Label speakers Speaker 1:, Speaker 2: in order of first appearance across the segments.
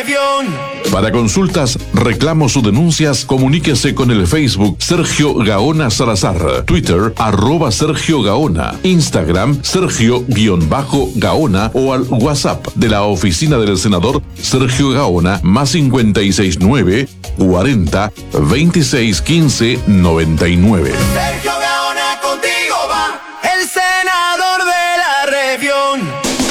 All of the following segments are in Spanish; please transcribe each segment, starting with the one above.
Speaker 1: región.
Speaker 2: Para consultas, reclamos o denuncias, comuníquese con el Facebook Sergio Gaona Salazar, Twitter @Sergio Gaona, Instagram Sergio_Gaona o al WhatsApp de la oficina del senador Sergio Gaona +569 40 26 15 99.
Speaker 1: Sergio Gaona, contigo va el senador de la región.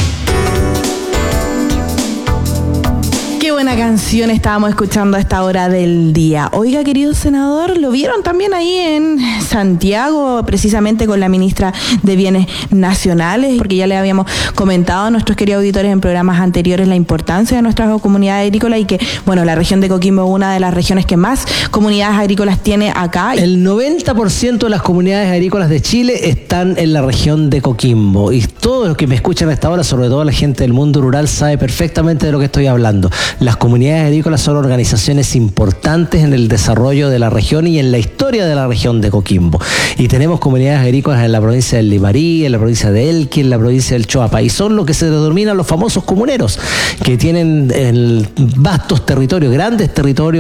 Speaker 3: Qué buena canción estábamos escuchando a esta hora del día. Oiga, querido senador, ¿lo vieron también ahí en Santiago, precisamente con la ministra de Bienes Nacionales? Porque ya le habíamos comentado a nuestros queridos auditores en programas anteriores la importancia de nuestras comunidades agrícolas y que, bueno, la región de Coquimbo es una de las regiones que más comunidades agrícolas tiene acá.
Speaker 4: El 90% de las comunidades agrícolas de Chile están en la región de Coquimbo y todos los que me escuchan a esta hora, sobre todo la gente del mundo rural, sabe perfectamente de lo que estoy hablando. Las comunidades agrícolas son organizaciones importantes en el desarrollo de la región y en la historia de la región de Coquimbo. Y tenemos comunidades agrícolas en la provincia del Limarí, en la provincia de Elqui, en la provincia del Choapa. Y son lo que se denominan los famosos comuneros, que tienen vastos territorios, grandes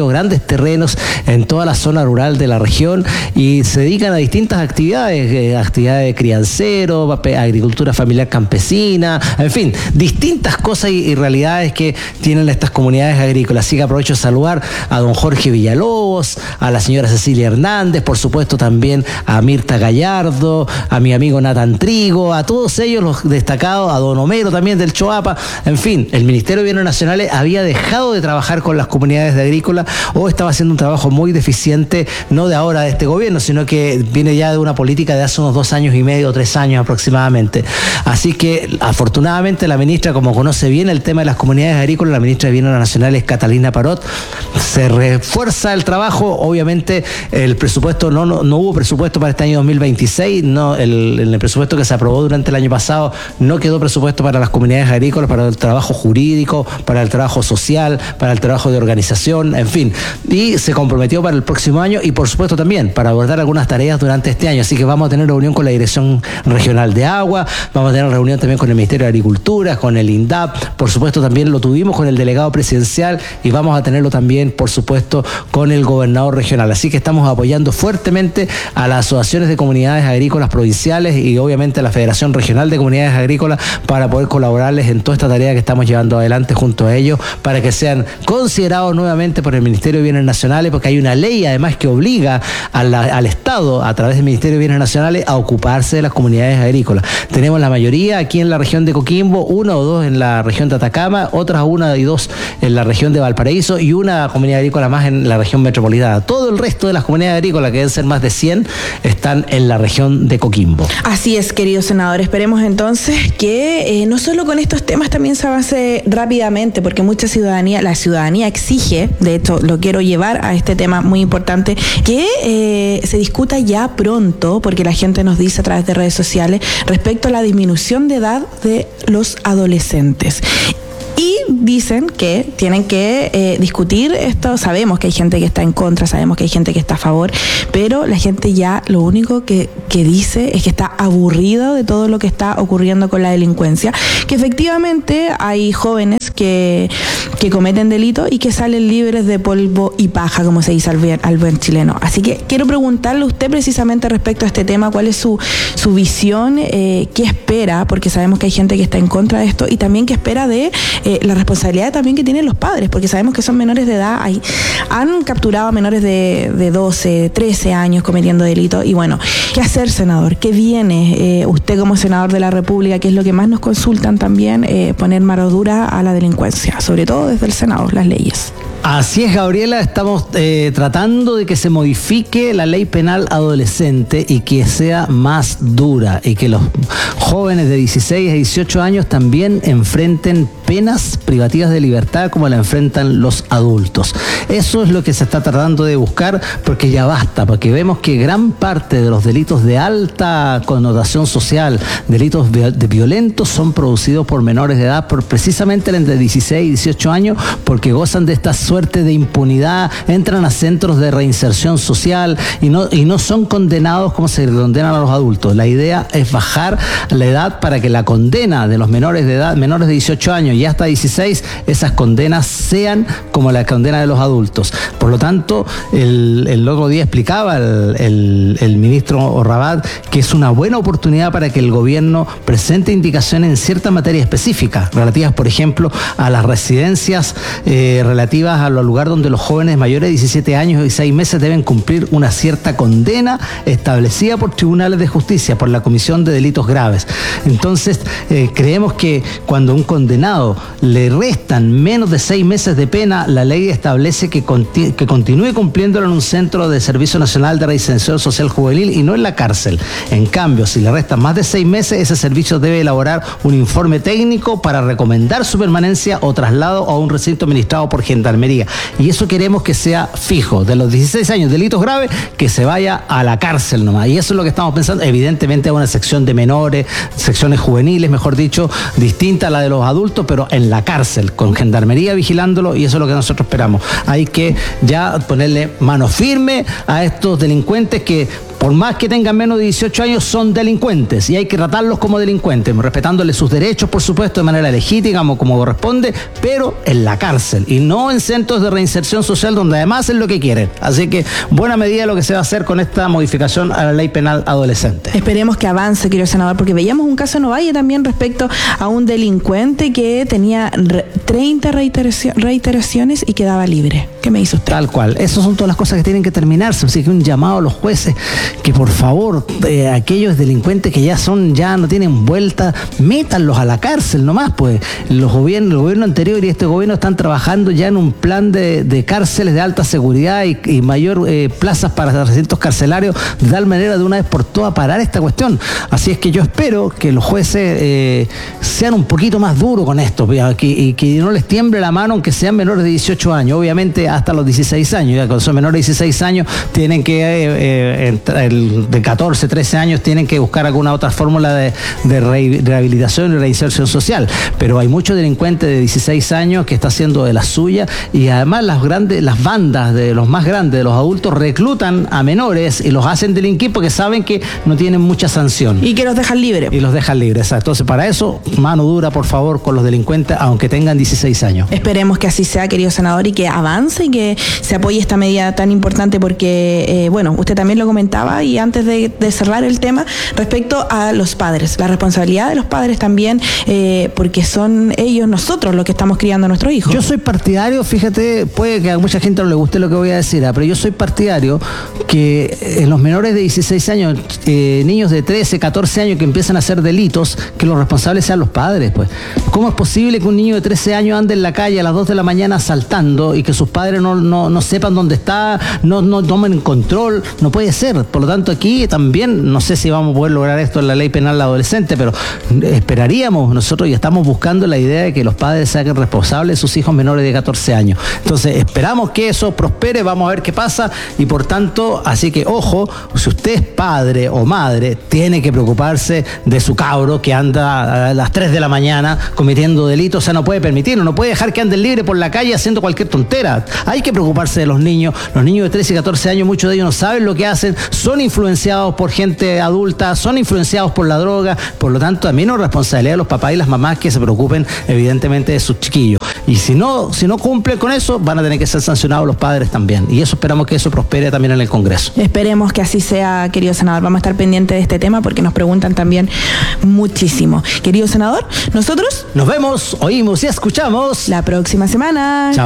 Speaker 4: terrenos en toda la zona rural de la región y se dedican a distintas actividades, actividades de criancero, agricultura familiar campesina, en fin, distintas cosas y realidades que tienen estas comunidades agrícolas. Así que aprovecho de saludar a don Jorge Villalobos, a la señora Cecilia Hernández, por supuesto también a Mirta Gallardo, a mi amigo Nathan Trigo, a todos ellos los destacados, a don Homero también del Choapa. En fin, el Ministerio de Bienes Nacionales había dejado de trabajar con las comunidades agrícolas o estaba haciendo un trabajo muy deficiente, no de ahora de este gobierno, sino que viene ya de una política de hace unos 2 años y medio, 3 años aproximadamente. Así que afortunadamente la ministra, como conoce bien el tema de las comunidades agrícolas, la ministra de Bienes Nacionales, Catalina Parot, se refuerza el trabajo. Obviamente el presupuesto no hubo presupuesto para este año 2026, en el presupuesto que se aprobó durante el año pasado no quedó presupuesto para las comunidades agrícolas, para el trabajo jurídico, para el trabajo social, para el trabajo de organización, en fin, y se comprometió para el próximo año y por supuesto también para abordar algunas tareas durante este año. Así que vamos a tener reunión con la Dirección Regional de Agua, vamos a tener reunión también con el Ministerio de Agricultura, con el INDAP, por supuesto también lo tuvimos con el delegado presidencial y vamos a tenerlo también, por supuesto, con el gobernador regional. Así que estamos apoyando fuertemente a las asociaciones de comunidades agrícolas provinciales y obviamente a la Federación Regional de Comunidades Agrícolas para poder colaborarles en toda esta tarea que estamos llevando adelante junto a ellos para que sean considerados nuevamente por el Ministerio de Bienes Nacionales, porque hay una ley además que obliga al Estado a través del Ministerio de Bienes Nacionales a ocuparse de las comunidades agrícolas. Tenemos la mayoría aquí en la región de Coquimbo, 1 o 2 en la región de Atacama, otras 1 y 2 en la región de Valparaíso y una comunidad agrícola más en la región metropolitana. Todo el resto de las comunidades agrícolas, que deben ser más de 100, están en la región de Coquimbo.
Speaker 3: Así es, querido senador. Esperemos entonces que no solo con estos temas también se avance rápidamente, porque la ciudadanía exige, de hecho lo quiero llevar a este tema muy importante, que se discuta ya pronto, porque la gente nos dice a través de redes sociales, respecto a la disminución de edad de los adolescentes. Y dicen que tienen que discutir esto. Sabemos que hay gente que está en contra, sabemos que hay gente que está a favor, pero la gente ya lo único que dice es que está aburrido de todo lo que está ocurriendo con la delincuencia, que efectivamente hay jóvenes que cometen delitos y que salen libres de polvo y paja, como se dice al buen chileno. Así que quiero preguntarle a usted precisamente respecto a este tema, cuál es su visión, qué espera, porque sabemos que hay gente que está en contra de esto y también qué espera de la responsabilidad también que tienen los padres, porque sabemos que son menores de edad, han capturado a menores de 12, 13 años cometiendo delitos. Y bueno, ¿qué hacer, senador? ¿Qué viene? Usted como senador de la República, que es lo que más nos consultan también, poner mano dura a la delincuencia, sobre todo desde el Senado, las leyes.
Speaker 4: Así es, Gabriela, estamos tratando de que se modifique la ley penal adolescente y que sea más dura y que los jóvenes de 16 a 18 años también enfrenten penas privativas de libertad como la enfrentan los adultos. Eso es lo que se está tratando de buscar, porque ya basta, porque vemos que gran parte de los delitos de alta connotación social, delitos violentos, son producidos por menores de edad, por precisamente entre 16 y 18 años, porque gozan de esta suerte de impunidad, entran a centros de reinserción social y no son condenados como se condenan a los adultos. La idea es bajar la edad para que la condena de los menores de edad, menores de 18 años y hasta 16, 16, esas condenas sean como la condena de los adultos. Por lo tanto, el otro día explicaba el ministro Rabat que es una buena oportunidad para que el gobierno presente indicaciones en cierta materia específica, relativas, por ejemplo, a las residencias relativas a los lugares donde los jóvenes mayores de 17 años y 6 meses deben cumplir una cierta condena establecida por tribunales de justicia, por la Comisión de Delitos Graves. Entonces, creemos que cuando a un condenado le restan menos de 6 meses de pena, la ley establece que continúe cumpliéndolo en un centro de Servicio Nacional de Reinserción Social Juvenil y no en la cárcel. En cambio, si le restan más de 6 meses, ese servicio debe elaborar un informe técnico para recomendar su permanencia o traslado a un recinto administrado por Gendarmería. Y eso queremos que sea fijo. De los 16 años, delitos graves, que se vaya a la cárcel nomás. Y eso es lo que estamos pensando. Evidentemente, hay una sección de menores, secciones juveniles, mejor dicho, distinta a la de los adultos, pero en la cárcel, con Gendarmería vigilándolo, y eso es lo que nosotros esperamos. Hay que ya ponerle mano firme a estos delincuentes que, por más que tengan menos de 18 años, son delincuentes y hay que tratarlos como delincuentes, respetándoles sus derechos, por supuesto, de manera legítima, como corresponde, pero en la cárcel y no en centros de reinserción social donde además es lo que quieren. Así que buena medida lo que se va a hacer con esta modificación a la ley penal adolescente.
Speaker 3: Esperemos que avance, querido senador, porque veíamos un caso en Ovalle también respecto a un delincuente que tenía 30 reiteraciones y quedaba libre. ¿Qué me hizo usted?
Speaker 4: Tal cual. Esas son todas las cosas que tienen que terminarse. Así que un llamado a los jueces que por favor, aquellos delincuentes que ya no tienen vuelta, métanlos a la cárcel nomás, pues. El gobierno anterior y este gobierno están trabajando ya en un plan de cárceles de alta seguridad y mayor plazas para recintos carcelarios, de tal manera de una vez por todas parar esta cuestión. Así es que yo espero que los jueces sean un poquito más duros con esto y que no les tiemble la mano aunque sean menores de 18 años, obviamente hasta los 16 años. Ya cuando son menores de 16 años tienen que de 14, 13 años tienen que buscar alguna otra fórmula de rehabilitación y reinserción social, pero hay muchos delincuentes de 16 años que está haciendo de las suyas y además las bandas de los más grandes, de los adultos, reclutan a menores y los hacen delinquir porque saben que no tienen mucha sanción.
Speaker 3: Y que los dejan libres.
Speaker 4: Y los dejan libres, exacto. Entonces, para eso, mano dura, por favor, con los delincuentes, aunque tengan 16 años.
Speaker 3: Esperemos que así sea, querido senador, y que avance y que se apoye esta medida tan importante porque, usted también lo comentaba y antes de cerrar el tema, respecto a los padres, la responsabilidad de los padres también, porque son ellos, nosotros, los que estamos criando a nuestros hijos.
Speaker 4: Yo soy partidario, fíjate, puede que a mucha gente no le guste lo que voy a decir, pero yo soy partidario que en los menores de 16 años, niños de 13, 14 años que empiezan a hacer delitos, que los responsables sean los padres, pues. ¿Cómo es posible que un niño de 13 años ande en la calle a las 2 de la mañana saltando y que sus padres no sepan dónde está, no tomen control? No puede ser. Por lo tanto, aquí también, no sé si vamos a poder lograr esto en la ley penal adolescente, pero esperaríamos, nosotros ya estamos buscando la idea de que los padres se hagan responsables de sus hijos menores de 14 años. Entonces, esperamos que eso prospere, vamos a ver qué pasa y por tanto, así que ojo, si usted es padre o madre, tiene que preocuparse de su cabro que anda a las 3 de la mañana cometiendo delitos, o sea, no puede permitirlo, no puede dejar que anden libre por la calle haciendo cualquier tontera. Hay que preocuparse de los niños de 13 y 14 años, muchos de ellos no saben lo que hacen, son influenciados por gente adulta, son influenciados por la droga, por lo tanto también es responsabilidad de los papás y las mamás que se preocupen evidentemente de sus chiquillos. Y si no cumplen con eso, van a tener que ser sancionados los padres también. Y eso esperamos que eso prospere también en el Congreso.
Speaker 3: Esperemos que así sea, querido senador. Vamos a estar pendientes de este tema porque nos preguntan también muchísimo. Querido senador, nosotros
Speaker 4: nos vemos, oímos y escuchamos
Speaker 3: la próxima semana.
Speaker 4: Chao.